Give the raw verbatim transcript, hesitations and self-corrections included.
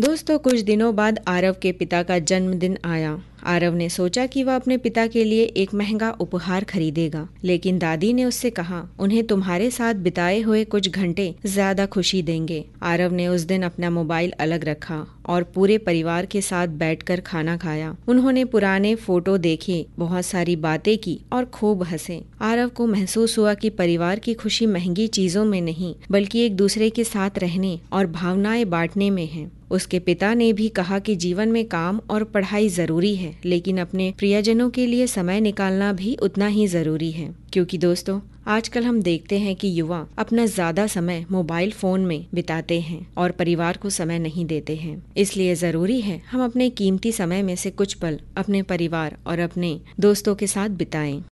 दोस्तों, कुछ दिनों बाद आरव के पिता का जन्मदिन आया। आरव ने सोचा कि वह अपने पिता के लिए एक महंगा उपहार खरीदेगा, लेकिन दादी ने उससे कहा, उन्हें तुम्हारे साथ बिताए हुए कुछ घंटे ज्यादा खुशी देंगे। आरव ने उस दिन अपना मोबाइल अलग रखा और पूरे परिवार के साथ बैठकर खाना खाया। उन्होंने पुराने फोटो देखे, बहुत सारी बातें की और खूब हंसे। आरव को महसूस हुआ कि परिवार की खुशी महंगी चीजों में नहीं, बल्कि एक दूसरे के साथ रहने और भावनाएं बांटने में है। उसके पिता ने भी कहा कि जीवन में काम और पढ़ाई जरूरी है, लेकिन अपने प्रियजनों के लिए समय निकालना भी उतना ही जरूरी है। क्योंकि दोस्तों, आजकल हम देखते हैं कि युवा अपना ज्यादा समय मोबाइल फोन में बिताते हैं और परिवार को समय नहीं देते हैं। इसलिए जरूरी है हम अपने कीमती समय में से कुछ पल अपने परिवार और अपने दोस्तों के साथ बिताएं।